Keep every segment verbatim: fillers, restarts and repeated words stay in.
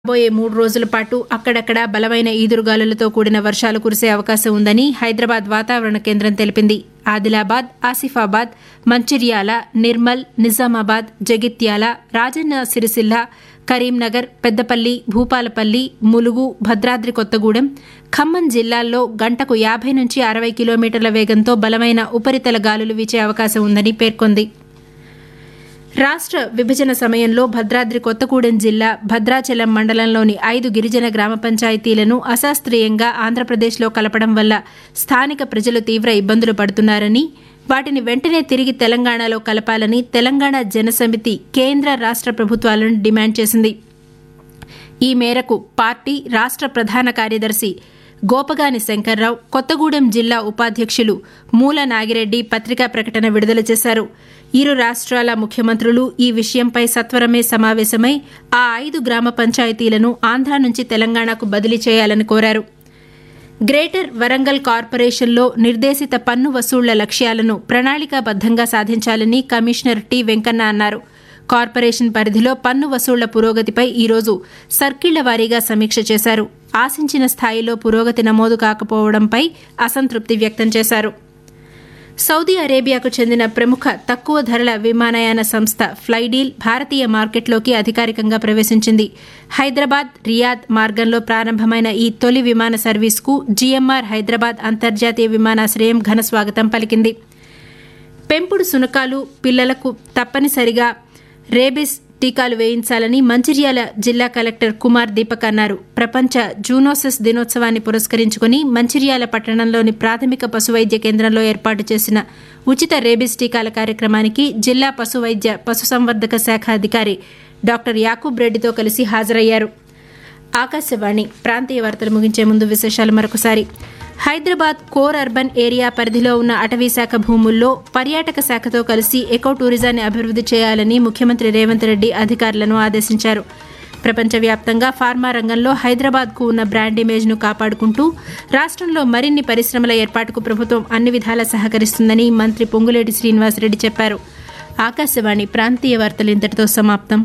రాబోయే మూడు రోజుల పాటు అక్కడక్కడ బలమైన ఈదురుగాలులతో కూడిన వర్షాలు కురిసే అవకాశం ఉందని హైదరాబాద్ వాతావరణ కేంద్రం తెలిపింది. ఆదిలాబాద్, ఆసిఫాబాద్, మంచిర్యాల, నిర్మల్, నిజామాబాద్, జగిత్యాల, రాజన్న సిరిసిల్ల, కరీంనగర్, పెద్దపల్లి, భూపాలపల్లి, ములుగు, భద్రాద్రి కొత్తగూడెం, ఖమ్మం జిల్లాల్లో గంటకు యాభై నుంచి అరవై కిలోమీటర్ల వేగంతో బలమైన ఉపరితల గాలులు వీచే అవకాశం ఉందని పేర్కొంది. రాష్ట్ర విభజన సమయంలో భద్రాద్రి కొత్తగూడెం జిల్లా భద్రాచలం మండలంలోని ఐదు గిరిజన గ్రామ పంచాయతీలను అశాస్త్రీయంగా ఆంధ్రప్రదేశ్లో కలపడం వల్ల స్థానిక ప్రజలు తీవ్ర ఇబ్బందులు పడుతున్నారని, వాటిని వెంటనే తిరిగి తెలంగాణలో కలపాలని తెలంగాణ జనసమితి కేంద్ర రాష్ట్ర ప్రభుత్వాలను డిమాండ్ చేసింది. ఈ మేరకు పార్టీ రాష్ట్ర ప్రధాన కార్యదర్శి గోపగాని శంకర్రావు, కొత్తగూడెం జిల్లా ఉపాధ్యక్షులు మూల నాగిరెడ్డి పత్రికా ప్రకటన విడుదల చేశారు. ఇరు రాష్ట్రాల ముఖ్యమంత్రులు ఈ విషయంపై సత్వరమే సమావేశమై ఆ ఐదు గ్రామ పంచాయతీలను ఆంధ్ర నుంచి తెలంగాణకు బదిలీ చేయాలని కోరారు. గ్రేటర్ వరంగల్ కార్పొరేషన్లో నిర్దేశిత పన్ను వసూళ్ల లక్ష్యాలను ప్రణాళికాబద్దంగా సాధించాలని కమిషనర్ టి వెంకన్న అన్నారు. కార్పొరేషన్ పరిధిలో పన్ను వసూళ్ల పురోగతిపై ఈరోజు సర్కిళ్ల వారీగా సమీక్ష చేశారు. ఆశించిన స్థాయిలో పురోగతి నమోదు కాకపోవడంపై అసంతృప్తి వ్యక్తం చేశారు. సౌదీ అరేబియాకు చెందిన ప్రముఖ తక్కువ ధరల విమానయాన సంస్థ ఫ్లైడీల్ భారతీయ మార్కెట్లోకి అధికారికంగా ప్రవేశించింది. హైదరాబాద్, రియాద్ మార్గంలో ప్రారంభమైన ఈ తొలి విమాన సర్వీసుకు జీఎంఆర్ హైదరాబాద్ అంతర్జాతీయ విమానాశ్రయం ఘన స్వాగతం పలికింది. పెంపుడు శునకాలు పిల్లలకు తప్పనిసరిగా రేబిస్ టీకాలు వేయించాలని మంచిర్యాల జిల్లా కలెక్టర్ కుమార్ దీపక్ అన్నారు. ప్రపంచ జూనోసిస్ దినోత్సవాన్ని పురస్కరించుకుని మంచిర్యాల పట్టణంలోని ప్రాథమిక పశువైద్య కేంద్రంలో ఏర్పాటు చేసిన ఉచిత రేబిస్ టీకాల కార్యక్రమానికి జిల్లా పశువైద్య పశుసంవర్ధక శాఖ అధికారి డాక్టర్ యాకూబ్ రెడ్డితో కలిసి హాజరయ్యారు. ఆకాశవాణి ప్రాంతీయ వార్తలు ముగించే ముందు విశేషాలు మరొకసారి. హైదరాబాద్ కోర్ అర్బన్ ఏరియా పరిధిలో ఉన్న అటవీ శాఖ భూముల్లో పర్యాటక శాఖతో కలిసి ఎకో టూరిజాన్ని అభివృద్ది చేయాలని ముఖ్యమంత్రి రేవంత్ రెడ్డి అధికారులను ఆదేశించారు. ప్రపంచవ్యాప్తంగా ఫార్మా రంగంలో హైదరాబాద్కు ఉన్న బ్రాండ్ ఇమేజ్ను కాపాడుకుంటూ రాష్ట్రంలో మరిన్ని పరిశ్రమల ఏర్పాటుకు ప్రభుత్వం అన్ని విధాలా సహకరిస్తుందని మంత్రి పొంగులేటి శ్రీనివాసరెడ్డి చెప్పారు. ఆకాశవాణి ప్రాంతీయ వార్తలు ఇంతటితో సమాప్తం.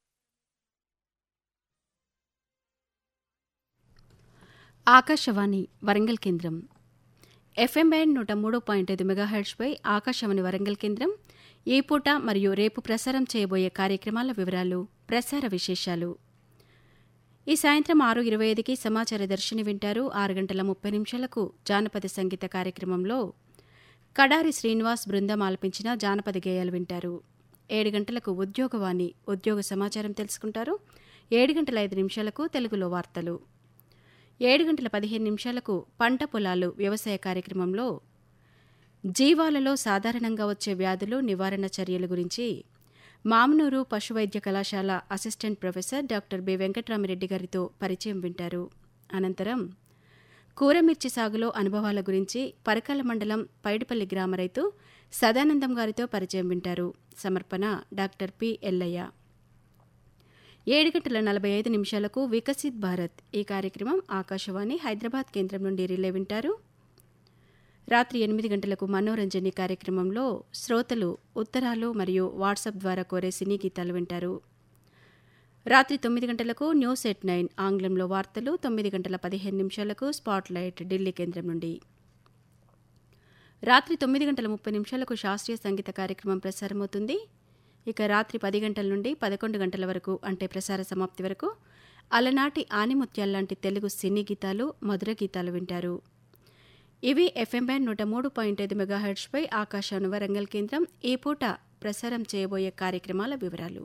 ఆకాశవాణి వరంగల్ కేంద్రం ఎఫ్ఎం బ్యాండ్ నూట మూడు పాయింట్ ఐదు మెగాహెర్ట్జ్పై ఆకాశవాణి వరంగల్ కేంద్రం ఈ పూట మరియు రేపు ప్రసారం చేయబోయే కార్యక్రమాల వివరాలు, ప్రసార విశేషాలు. ఈ సాయంత్రం ఆరు ఇరవై ఐదుకి సమాచార దర్శిని వింటారు. ఆరు గంటల ముప్పై నిమిషాలకు జానపద సంగీత కార్యక్రమంలో కడారి శ్రీనివాస్ బృందం ఆలపించిన జానపద గేయాలు వింటారు. ఏడు గంటలకు ఉద్యోగవాణి ఉద్యోగ సమాచారం తెలుసుకుంటారు. ఏడు గంటల ఐదు నిమిషాలకు తెలుగులో వార్తలు. ఏడు గంటల పదిహేను నిమిషాలకు పంట పొలాలు వ్యవసాయ కార్యక్రమంలో జీవాలలో సాధారణంగా వచ్చే వ్యాధులు, నివారణ చర్యల గురించి మామనూరు పశువైద్య కళాశాల assistant professor doctor B Venkatramireddy గారితో పరిచయం వింటారు. అనంతరం కూరమిర్చి సాగులో అనుభవాల గురించి పరకాల మండలం పైడిపల్లి గ్రామ రైతు సదానందం గారితో పరిచయం వింటారు. సమర్పణ డాక్టర్ పి ఎల్లయ్య. ఏడు గంటల నలభై ఐదు నిమిషాలకు వికసిత్ భారత్ ఈ కార్యక్రమం ఆకాశవాణి హైదరాబాద్ కేంద్రం నుండి రిలే వింటారు. రాత్రి ఎనిమిది గంటలకు మనోరంజని కార్యక్రమంలో శ్రోతలు ఉత్తరాలు మరియు వాట్సాప్ ద్వారా కోరే సినీ గీతాలు వింటారు. రాత్రి తొమ్మిది గంటలకు న్యూస్ ఎట్ నైన్ ఆంగ్లంలో వార్తలు. తొమ్మిది గంటల పదిహేను నిమిషాలకు స్పాట్ లైట్ ఢిల్లీ కేంద్రం నుండి. రాత్రి తొమ్మిది గంటల ముప్పై నిమిషాలకు శాస్త్రీయ సంగీత కార్యక్రమం ప్రసారమవుతుంది. ఇక రాత్రి పది గంటల నుండి పదకొండు గంటల వరకు అంటే ప్రసార సమాప్తి వరకు అలనాటి ఆనిముత్యాల్లాంటి తెలుగు సినీ గీతాలు, మధుర గీతాలు వింటారు. ఇవి ఎఫ్ఎం బ్యాండ్ నూట మూడు పాయింట్ ఐదు మెగాహెర్ట్జ్పై ఆకాశవాణి వరంగల్ కేంద్రం ఈ పూట ప్రసారం చేయబోయే కార్యక్రమాల వివరాలు.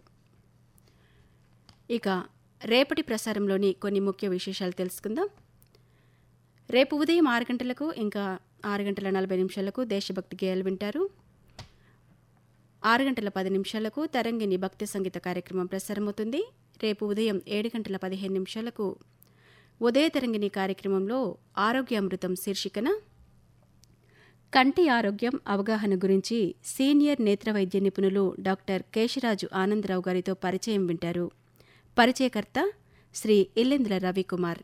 ఇక రేపటి ప్రసారంలోని కొన్ని ముఖ్య విశేషాలు తెలుసుకుందాం. రేపు ఉదయం ఆరు గంటలకు ఇంకా ఆరు గంటల నలభై నిమిషాలకు దేశభక్తి గేయాలు వింటారు. ఆరు గంటల పది నిమిషాలకు తరంగిణి భక్తి సంగీత కార్యక్రమం ప్రసారమవుతుంది. రేపు ఉదయం ఏడు గంటల పదిహేను నిమిషాలకు ఉదయ తరంగిణి కార్యక్రమంలో ఆరోగ్య అమృతం శీర్షికన కంటి ఆరోగ్యం అవగాహన గురించి సీనియర్ నేత్ర వైద్య నిపుణులు డాక్టర్ కేశరాజు ఆనందరావు గారితో పరిచయం వింటారు. పరిచయకర్త శ్రీ ఇల్లెంద్ర రవికుమార్.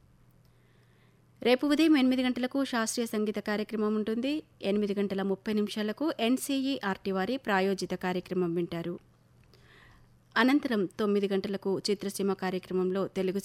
రేపు ఉదయం ఎనిమిది గంటలకు శాస్త్రీయ సంగీత కార్యక్రమం ఉంటుంది. ఎనిమిది గంటల ముప్పై నిమిషాలకు ఎన్సీఈఆర్టీ వారి ప్రాయోజిత కార్యక్రమం వింటారు. అనంతరం తొమ్మిది గంటలకు చిత్రసీమ కార్యక్రమంలో తెలుగు